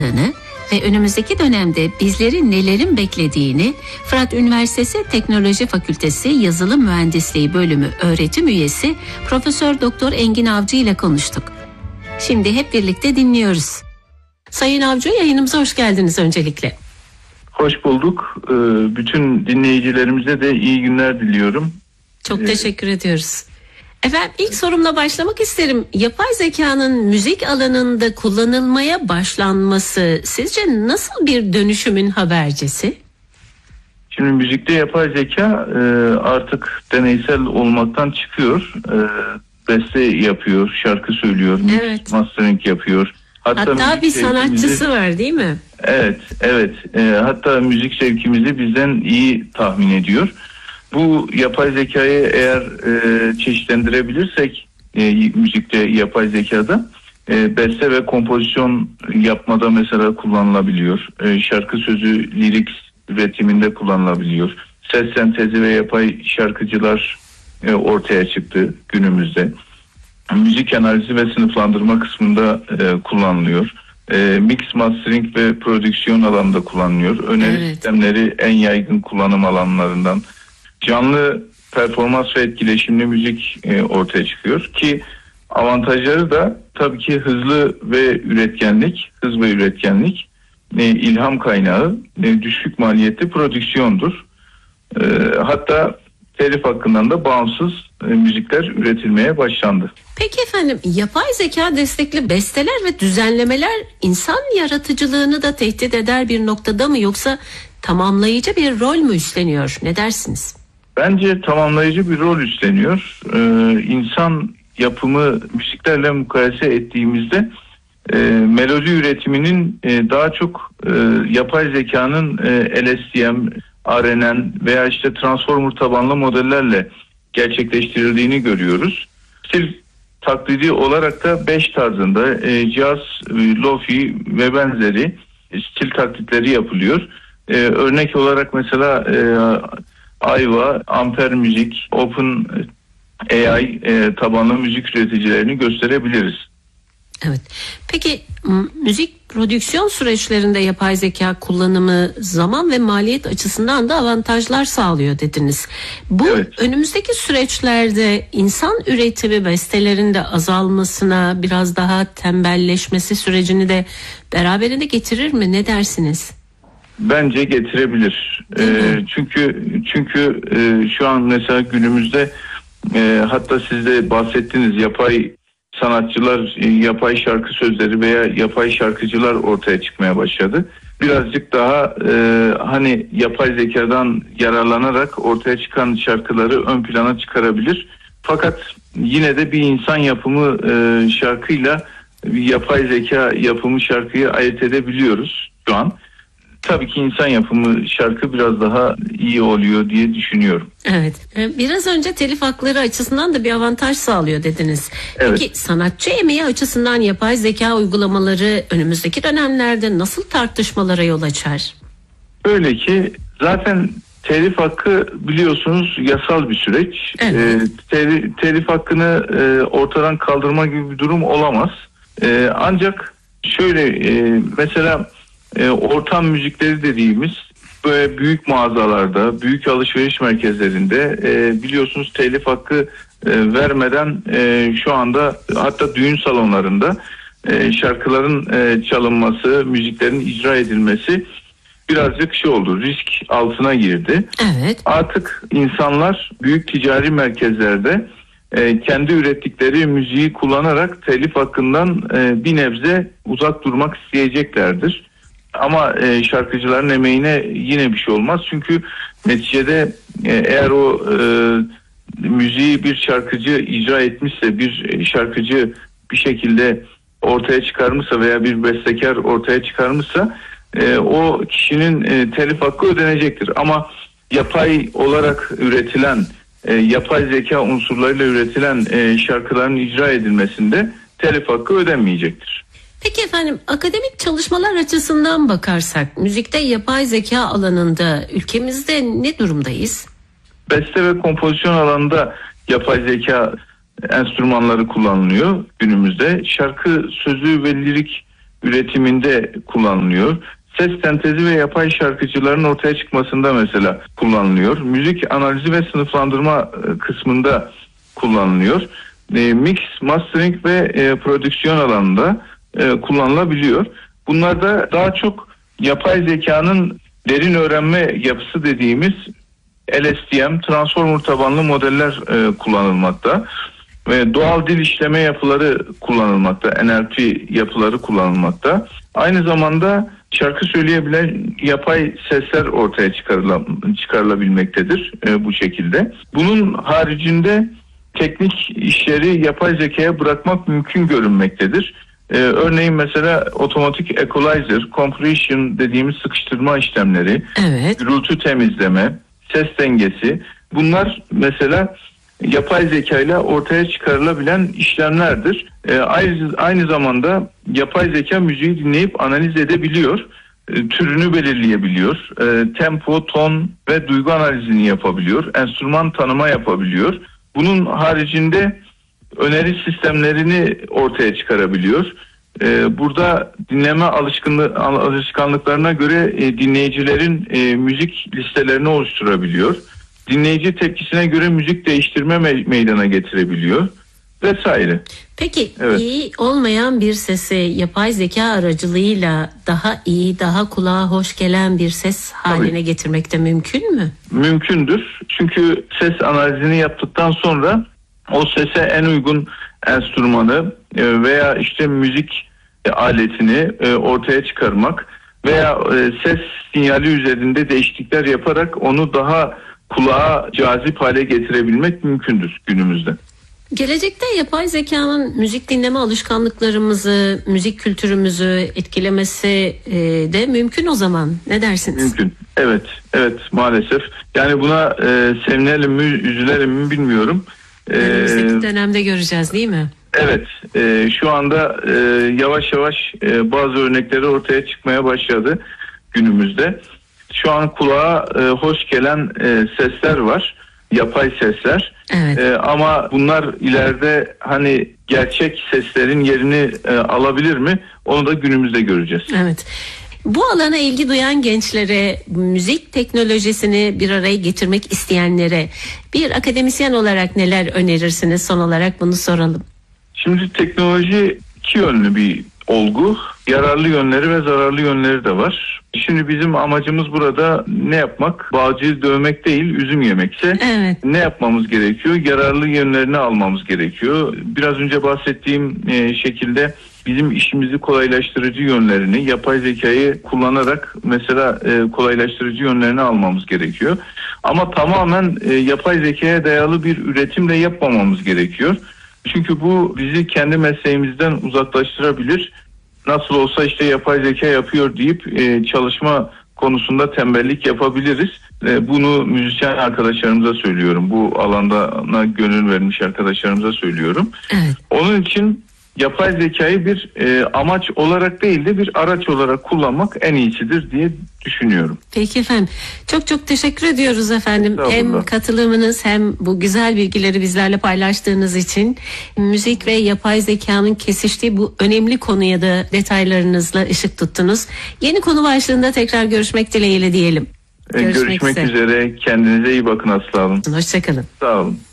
ve önümüzdeki dönemde bizleri nelerin beklediğini Fırat Üniversitesi Teknoloji Fakültesi Yazılım Mühendisliği Bölümü öğretim üyesi Profesör Doktor Engin Avcı ile konuştuk. Şimdi hep birlikte dinliyoruz. Sayın Avcı, yayınımıza hoş geldiniz öncelikle. Hoş bulduk. Bütün dinleyicilerimize de iyi günler diliyorum. Çok teşekkür ediyoruz. Efendim, ilk sorumla başlamak isterim. Yapay zekanın müzik alanında kullanılmaya başlanması sizce nasıl bir dönüşümün habercisi? Şimdi müzikte yapay zeka artık deneysel olmaktan çıkıyor. Beste yapıyor, şarkı söylüyor, evet. Mastering yapıyor. Hatta bir sanatçısı var değil mi? Evet. Hatta müzik zevkimizi bizden iyi tahmin ediyor. Bu yapay zekayı eğer çeşitlendirebilirsek müzikte yapay zekada beste ve kompozisyon yapmada mesela kullanılabiliyor. Şarkı sözü, lirik üretiminde kullanılabiliyor. Ses sentezi ve yapay şarkıcılar ortaya çıktı günümüzde. Müzik analizi ve sınıflandırma kısmında kullanılıyor. Mix, mastering ve prodüksiyon alanında kullanılıyor. Öneri sistemleri en yaygın kullanım alanlarından. Canlı performans ve etkileşimli müzik ortaya çıkıyor ki avantajları da tabii ki hız ve üretkenlik, ilham kaynağı, düşük maliyetli prodüksiyondur. Hatta telif hakkından da bağımsız müzikler üretilmeye başlandı. Peki efendim, yapay zeka destekli besteler ve düzenlemeler insan yaratıcılığı da tehdit eder bir noktada mı, yoksa tamamlayıcı bir rol mü üstleniyor? Ne dersiniz? Bence tamamlayıcı bir rol üstleniyor. İnsan yapımı müziklerle mukayese ettiğimizde melodi üretiminin daha çok yapay zekanın LSTM, RNN veya işte transformer tabanlı modellerle gerçekleştirildiğini görüyoruz. Stil taklidi olarak da 5 tarzında jazz, lofi ve benzeri stil taklitleri yapılıyor. Örnek olarak mesela Ayva, Amper Müzik, Open AI tabanlı müzik üreticilerini gösterebiliriz. Evet. Peki müzik prodüksiyon süreçlerinde yapay zeka kullanımı zaman ve maliyet açısından da avantajlar sağlıyor dediniz. Bu önümüzdeki süreçlerde insan üretimi bestelerinde azalmasına, biraz daha tembelleşmesi sürecini de beraberinde getirir mi? Ne dersiniz? Bence getirebilir. Çünkü şu an mesela günümüzde hatta siz de bahsettiniz, yapay sanatçılar, yapay şarkı sözleri veya yapay şarkıcılar ortaya çıkmaya başladı. Birazcık daha hani yapay zekadan yararlanarak ortaya çıkan şarkıları ön plana çıkarabilir. Fakat yine de bir insan yapımı şarkıyla yapay zeka yapımı şarkıyı ayırt edebiliyoruz şu an. Tabii ki insan yapımı şarkı biraz daha iyi oluyor diye düşünüyorum. Evet. Biraz önce telif hakları açısından da bir avantaj sağlıyor dediniz. Evet. Peki sanatçı emeği açısından yapay zeka uygulamaları önümüzdeki dönemlerde nasıl tartışmalara yol açar? Öyle ki zaten telif hakkı biliyorsunuz yasal bir süreç. Evet. Telif hakkını ortadan kaldırma gibi bir durum olamaz. Ancak şöyle mesela ortam müzikleri dediğimiz böyle büyük mağazalarda, büyük alışveriş merkezlerinde biliyorsunuz telif hakkı vermeden şu anda hatta düğün salonlarında şarkıların çalınması, müziklerin icra edilmesi birazcık oldu, risk altına girdi. Evet. Artık insanlar büyük ticari merkezlerde kendi ürettikleri müziği kullanarak telif hakkından bir nebze uzak durmak isteyeceklerdir. Ama şarkıcıların emeğine yine bir şey olmaz. Çünkü neticede eğer o müziği bir şarkıcı icra etmişse, bir şarkıcı bir şekilde ortaya çıkarmışsa veya bir bestekar ortaya çıkarmışsa o kişinin telif hakkı ödenecektir. Ama yapay olarak üretilen, yapay zeka unsurlarıyla üretilen şarkıların icra edilmesinde telif hakkı ödenmeyecektir. Peki efendim, akademik çalışmalar açısından bakarsak müzikte yapay zeka alanında ülkemizde ne durumdayız? Beste ve kompozisyon alanında yapay zeka enstrümanları kullanılıyor günümüzde. Şarkı sözü ve lirik üretiminde kullanılıyor. Ses sentezi ve yapay şarkıcıların ortaya çıkmasında mesela kullanılıyor. Müzik analizi ve sınıflandırma kısmında kullanılıyor. Mix, mastering ve prodüksiyon alanında kullanılabiliyor. Bunlarda daha çok yapay zekanın derin öğrenme yapısı dediğimiz LSTM, transformer tabanlı modeller kullanılmakta. Ve doğal dil işleme yapıları kullanılmakta, NLP yapıları kullanılmakta. Aynı zamanda şarkı söyleyebilen yapay sesler ortaya çıkarılabilmektedir bu şekilde. Bunun haricinde teknik işleri yapay zekaya bırakmak mümkün görünmektedir. Örneğin mesela otomatik equalizer, compression dediğimiz sıkıştırma işlemleri, evet, gürültü temizleme, ses dengesi, bunlar mesela yapay zeka ile ortaya çıkarılabilen işlemlerdir. Aynı zamanda yapay zeka müziği dinleyip analiz edebiliyor, türünü belirleyebiliyor, tempo, ton ve duygu analizini yapabiliyor, enstrüman tanıma yapabiliyor. Bunun haricinde öneri sistemlerini ortaya çıkarabiliyor. Burada dinleme alışkanlıklarına göre dinleyicilerin müzik listelerini oluşturabiliyor. Dinleyici tepkisine göre müzik değiştirme meydana getirebiliyor vesaire. Peki evet, iyi olmayan bir sesi yapay zeka aracılığıyla daha iyi, daha kulağa hoş gelen bir ses haline getirmek de mümkün mü? Mümkündür. Çünkü ses analizini yaptıktan sonra o sese en uygun enstrümanı veya işte müzik aletini ortaya çıkarmak veya ses sinyali üzerinde değişiklikler yaparak onu daha kulağa cazip hale getirebilmek mümkündür günümüzde. Gelecekte yapay zekanın müzik dinleme alışkanlıklarımızı, müzik kültürümüzü etkilemesi de mümkün o zaman. Ne dersiniz? Mümkün. Evet maalesef. Yani buna sevinelim mi, üzülelim mi bilmiyorum. Önümüzdeki dönemde göreceğiz değil mi? Evet. Şu anda yavaş yavaş bazı örnekleri ortaya çıkmaya başladı günümüzde. Şu an kulağa hoş gelen sesler var. Yapay sesler. Evet. Ama bunlar ileride hani gerçek seslerin yerini alabilir mi? Onu da günümüzde göreceğiz. Evet. Bu alana ilgi duyan gençlere, müzik teknolojisini bir araya getirmek isteyenlere bir akademisyen olarak neler önerirsiniz? Son olarak bunu soralım. Şimdi teknoloji iki yönlü bir olgu. Yararlı yönleri ve zararlı yönleri de var. Şimdi bizim amacımız burada ne yapmak? Bağcıyı dövmek değil, üzüm yemekse evet, ne yapmamız gerekiyor? Yararlı yönlerini almamız gerekiyor. Biraz önce bahsettiğim şekilde bizim işimizi kolaylaştırıcı yönlerini, yapay zekayı kullanarak mesela kolaylaştırıcı yönlerini almamız gerekiyor. Ama tamamen yapay zekaya dayalı bir üretimle yapmamamız gerekiyor. Çünkü bu bizi kendi mesleğimizden uzaklaştırabilir. Nasıl olsa işte yapay zeka yapıyor deyip çalışma konusunda tembellik yapabiliriz. Bunu müzisyen arkadaşlarımıza söylüyorum. Bu alanda gönül vermiş arkadaşlarımıza söylüyorum. Evet. Onun için yapay zekayı bir amaç olarak değil de bir araç olarak kullanmak en iyisidir diye düşünüyorum. Peki efendim. Çok çok teşekkür ediyoruz efendim. Hem katılımınız hem bu güzel bilgileri bizlerle paylaştığınız için. Müzik ve yapay zekanın kesiştiği bu önemli konuya da detaylarınızla ışık tuttunuz. Yeni konu başlığında tekrar görüşmek dileğiyle diyelim. Görüşmek üzere. Kendinize iyi bakın Aslı Hanım. Hoşçakalın. Sağ olun.